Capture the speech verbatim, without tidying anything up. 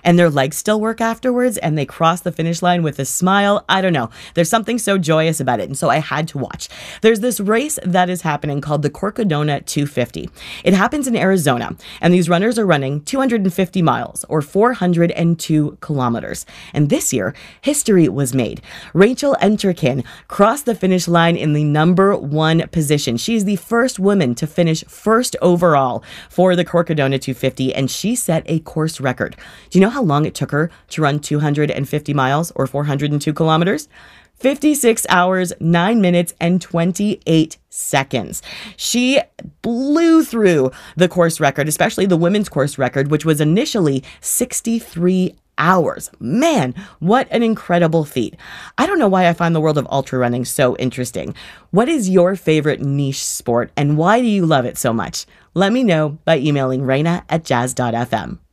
and their legs still work afterwards and they cross the finish line with a smile. I don't know. There's something so joyous about it. And so I had to watch. There's this race that is happening called the Corcodona two fifty. It happens in Arizona, and these runners are running two hundred fifty miles or four hundred two kilometers. And this year, history was made. Rachel Enterkin crossed the finish line in the number one position. She's the first woman to finish first overall for the Corcodona two fifty, and she set a course record. Do you know how long it took her to run two hundred fifty miles or four hundred two kilometers? fifty-six hours, nine minutes, and twenty-eight seconds. She blew through the course record, especially the women's course record, which was initially sixty-three hours. Man, what an incredible feat. I don't know why I find the world of ultra running so interesting. What is your favorite niche sport, and why do you love it so much? Let me know by emailing Raina at jazz dot f m.